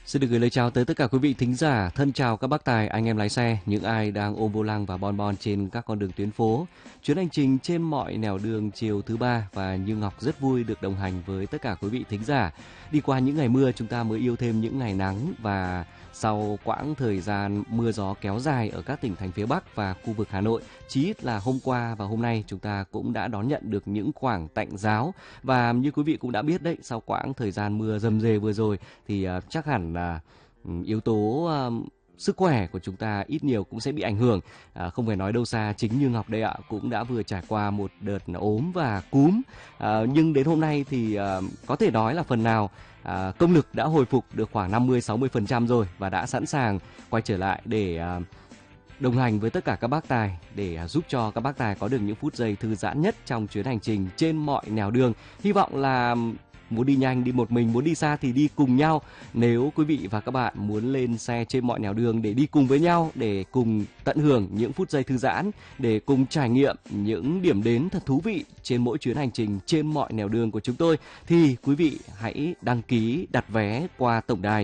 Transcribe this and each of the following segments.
Xin được gửi lời chào tới tất cả quý vị thính giả, thân chào các bác tài, anh em lái xe, những ai đang ôm vô lăng và bon bon trên các con đường tuyến phố. Chuyến hành trình trên mọi nẻo đường chiều thứ ba và Như Ngọc rất vui được đồng hành với tất cả quý vị thính giả. Đi qua những ngày mưa chúng ta mới yêu thêm những ngày nắng, và sau quãng thời gian mưa gió kéo dài ở các tỉnh thành phía Bắc và khu vực Hà Nội, chí ít là hôm qua và hôm nay chúng ta cũng đã đón nhận được những khoảng tạnh ráo. Và như quý vị cũng đã biết đấy, sau quãng thời gian mưa rầm rề vừa rồi thì chắc hẳn là yếu tố sức khỏe của chúng ta ít nhiều cũng sẽ bị ảnh hưởng. Không phải nói đâu xa, chính Như Ngọc đây ạ cũng đã vừa trải qua một đợt ốm và cúm. Nhưng đến hôm nay thì có thể nói là phần nào công lực đã hồi phục được khoảng 50-60% rồi, và đã sẵn sàng quay trở lại để đồng hành với tất cả các bác tài, để giúp cho các bác tài có được những phút giây thư giãn nhất trong chuyến hành trình trên mọi nẻo đường. Hy vọng là muốn đi nhanh đi một mình, muốn đi xa thì đi cùng nhau. Nếu quý vị và các bạn muốn lên xe trên mọi nẻo đường để đi cùng với nhau, để cùng tận hưởng những phút giây thư giãn, để cùng trải nghiệm những điểm đến thật thú vị trên mỗi chuyến hành trình trên mọi nẻo đường của chúng tôi, thì quý vị hãy đăng ký đặt vé qua tổng đài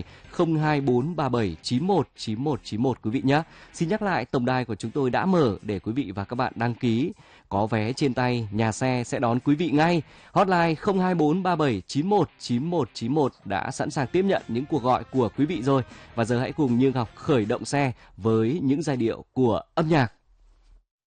02437919191 quý vị nhé. Xin nhắc lại, tổng đài của chúng tôi đã mở để quý vị và các bạn đăng ký. Có vé trên tay, nhà xe sẽ đón quý vị ngay. Hotline 02437919191 đã sẵn sàng tiếp nhận những cuộc gọi của quý vị rồi. Và giờ hãy cùng Như Ngọc khởi động xe với những giai điệu của âm nhạc.